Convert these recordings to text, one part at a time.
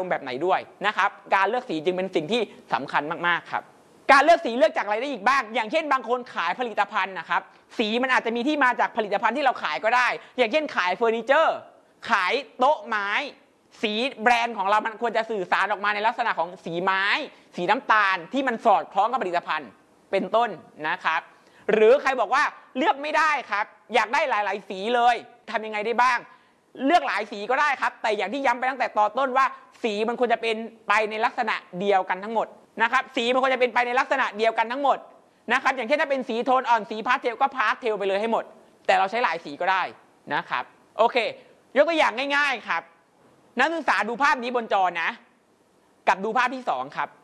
มณ์แบบไหนด้วยนะครับการเลือกสีจึงเป็นสิ่งที่สำคัญมากๆครับการเลือกสีเลือกจากอะไรได้อีกบ้างอย่างเช่นบางคนขายผลิตภัณฑ์นะครับสีมันอาจจะมีที่มาจากผลิตภัณฑ์ที่เราขายก็ได้อย่างเช่นขายเฟอร์นิเจอร์ขายโต๊ะไม้สีแบรนด์ของเรามันควรจะสื่อสารออกมาในลักษณะของสีไม้สีน้ำตาลที่มันสอดคล้องกับผลิตภัณฑ์เป็นต้นนะครับหรือใครบอกว่าเลือกไม่ได้ครับอยากได้หลายๆสีเลยทำยังไงได้บ้างเลือกหลายสีก็ได้ครับแต่อย่างที่ย้ำไปตั้งแต่ตอนต้นว่าสีมันควรจะเป็นไปในลักษณะเดียวกันทั้งหมดนะครับสีมันควรจะเป็นไปในลักษณะเดียวกันทั้งหมดนะครับอย่างเช่นถ้าเป็นสีโทนอ่อนสีพาสเทลก็พาสเทลไปเลยให้หมดแต่เราใช้หลายสีก็ได้นะครับโอเคยกตัวอย่างง่ายๆครับนักศึกษาดูภาพนี้บนจอนะกับดูภาพที่2ครับ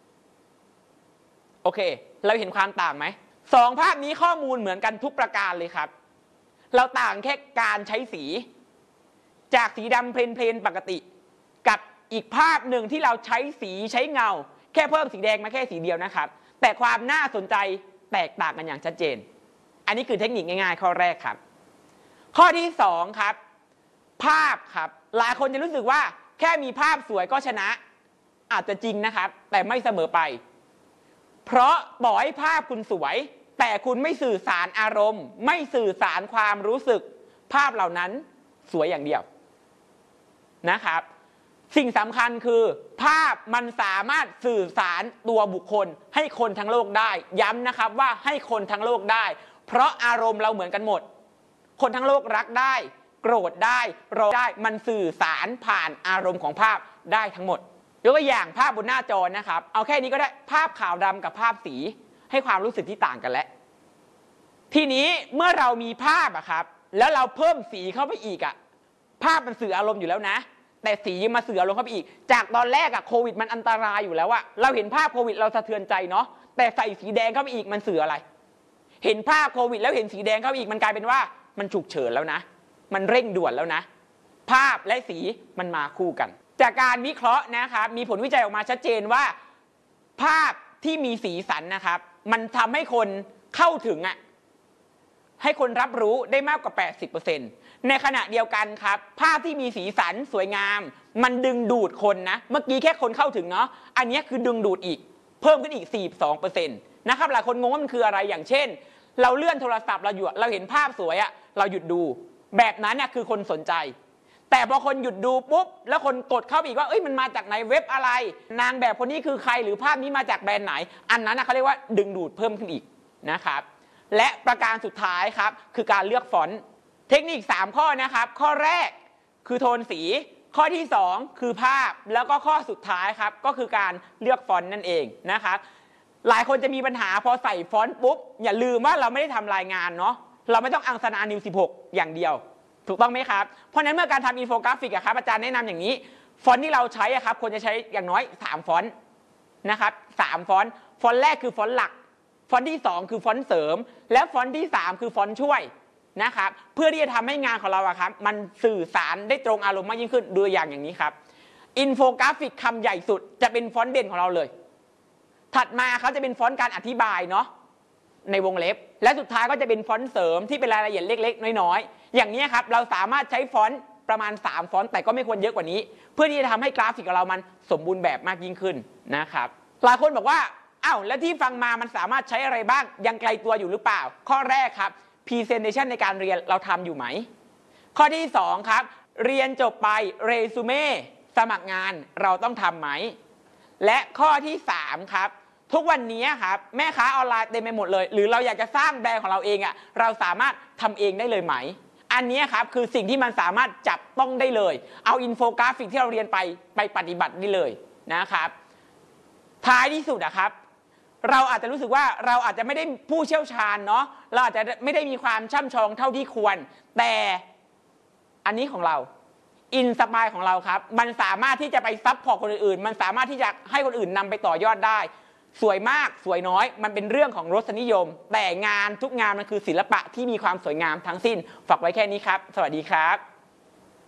โอเคเราเห็นความต่างไหม2ภาพนี้ข้อมูลเหมือนกันทุกประการเลยครับเราต่างแค่การใช้สีจากสีดำเพลนๆปกติกับอีกภาพหนึ่งที่เราใช้สีใช้เงาแค่เพิ่มสีแดงมาแค่สีเดียวนะครับแต่ความน่าสนใจแตกต่างกันอย่างชัดเจนอันนี้คือเทคนิคง่ายๆข้อแรกครับข้อที่2ครับภาพครับหลายคนจะรู้สึกว่าแค่มีภาพสวยก็ชนะอาจจะจริงนะครับแต่ไม่เสมอไปเพราะต่อให้ภาพคุณสวยแต่คุณไม่สื่อสารอารมณ์ไม่สื่อสารความรู้สึกภาพเหล่านั้นสวยอย่างเดียวนะครับสิ่งสำคัญคือภาพมันสามารถสื่อสารตัวบุคคลให้คนทั้งโลกได้ย้ำนะครับว่าให้คนทั้งโลกได้เพราะอารมณ์เราเหมือนกันหมดคนทั้งโลกรักได้โกรธได้รอได้มันสื่อสารผ่านอารมณ์ของภาพได้ทั้งหมดยกตัวอย่างภาพบนหน้าจอนะครับเอาแค่นี้ก็ได้ภาพขาวดำกับภาพสีให้ความรู้สึกที่ต่างกันแล้วทีนี้เมื่อเรามีภาพอะครับแล้วเราเพิ่มสีเข้าไปอีกอะภาพมันสื่ออารมณ์อยู่แล้วนะแต่สีมาสื่ออารมณ์เข้าไปอีกจากตอนแรกอะโควิดมันอันตรายอยู่แล้วอะเราเห็นภาพโควิดเราสะเทือนใจเนาะแต่ใส่สีแดงเข้าไปอีกมันสื่ออะไรเห็นภาพโควิดแล้วเห็นสีแดงเข้าไปอีกมันกลายเป็นว่ามันฉุกเฉินแล้วนะมันเร่งด่วนแล้วนะภาพและสีมันมาคู่กันจากการวิเคราะห์นะครับมีผลวิจัยออกมาชัดเจนว่าภาพที่มีสีสันนะครับมันทำให้คนเข้าถึงให้คนรับรู้ได้มากกว่า 80% ในขณะเดียวกันครับภาพที่มีสีสันสวยงามมันดึงดูดคนนะเมื่อกี้แค่คนเข้าถึงเนาะอันนี้คือดึงดูดอีกเพิ่มขึ้นอีก 42% นะครับหลายคนงงว่ามันคืออะไรอย่างเช่นเราเลื่อนโทรศัพท์เราเห็นภาพสวยเราหยุดดูแบบนั้นคือคนสนใจแต่พอคนหยุดดูปุ๊บแล้วคนกดเข้าอีกว่ามันมาจากไหนเว็บอะไรนางแบบคนนี้คือใครหรือภาพนี้มาจากแบรนด์ไหนอันนั้นเขาเรียกว่าดึงดูดเพิ่มขึ้นอีกนะครับและประการสุดท้ายครับคือการเลือกฟอนต์เทคนิค3ข้อนะครับข้อแรกคือโทนสีข้อที่2คือภาพแล้วก็ข้อสุดท้ายครับก็คือการเลือกฟอนต์นั่นเองนะครับหลายคนจะมีปัญหาพอใส่ฟอนต์ปุ๊บอย่าลืมว่าเราไม่ได้ทำรายงานเนาะเราไม่ต้องอังสนานิว16อย่างเดียวถูกต้องไหมครับเพราะฉะนั้นเมื่อการทำอินโฟกราฟิกครับอาจารย์แนะนำอย่างนี้ฟอนต์ที่เราใช้ครับควรจะใช้อย่างน้อย3ฟอนต์นะครับ3ฟอนต์แรกคือฟอนต์หลักฟอนต์ที่2คือฟอนต์เสริมและฟอนต์ที่3คือฟอนต์ช่วยนะครับเพื่อที่จะทำให้งานของเราครับมันสื่อสารได้ตรงอารมณ์มากยิ่งขึ้นดูอย่างนี้ครับอินโฟกราฟิกคำใหญ่สุดจะเป็นฟอนต์เด่นของเราเลยถัดมาเขาจะเป็นฟอนต์การอธิบายเนาะในวงเล็บและสุดท้ายก็จะเป็นฟอนต์เสริมที่เป็นรายละเอียดเล็กๆน้อยๆอย่างนี้ครับเราสามารถใช้ฟอนต์ประมาณ3ฟอนต์แต่ก็ไม่ควรเยอะกว่านี้เพื่อที่จะทำให้กราฟิกของเรามันสมบูรณ์แบบมากยิ่งขึ้นนะครับหลายคนบอกว่าอ้าวแล้วที่ฟังมามันสามารถใช้อะไรบ้างยังไกลตัวอยู่หรือเปล่าข้อแรกครับ Presentation ในการเรียนเราทำอยู่ไหมข้อที่2ครับเรียนจบไปเรซูเม่สมัครงานเราต้องทำไหมและข้อที่3ครับทุกวันนี้ครับแม่ค้าออนไลน์เต็มไปหมดเลยหรือเราอยากจะสร้างแบรนด์ของเราเองเราสามารถทำเองได้เลยไหมอันนี้ครับคือสิ่งที่มันสามารถจับต้องได้เลยเอาอินโฟกราฟิกที่เราเรียนไปปฏิบัติได้เลยนะครับท้ายที่สุดครับเราอาจจะรู้สึกว่าเราอาจจะไม่ได้ผู้เชี่ยวชาญเนาะเราอาจจะไม่ได้มีความช่ำชองเท่าที่ควรแต่อันนี้ของเราอินสปายของเราครับมันสามารถที่จะไปซัพพอร์ตคนอื่นๆมันสามารถที่จะให้คนอื่นนำไปต่อยอดได้สวยมากสวยน้อยมันเป็นเรื่องของรสนิยมแต่งานทุกงานมันคือศิลปะที่มีความสวยงามทั้งสิ้นฝากไว้แค่นี้ครับสวัสดีครับ